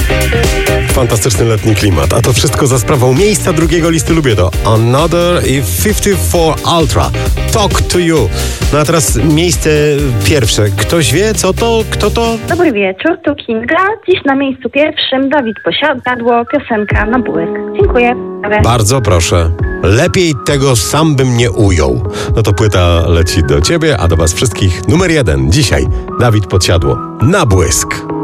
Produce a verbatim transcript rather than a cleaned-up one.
Fantastyczny letni klimat, a to wszystko za sprawą miejsca drugiego listy Lubię to Another i pięćdziesiąt cztery Ultra. Talk to You. No a teraz miejsce pierwsze. Ktoś wie, co to, kto to? Dobry wieczór, tu Kinga. Dziś na miejscu pierwszym Dawid Posiadło, piosenka Na błysk. Dziękuję. Bardzo proszę. Lepiej tego sam bym nie ujął. No to płyta leci do ciebie, a do was wszystkich numer jeden. Dzisiaj Dawid Podsiadło. Na błysk.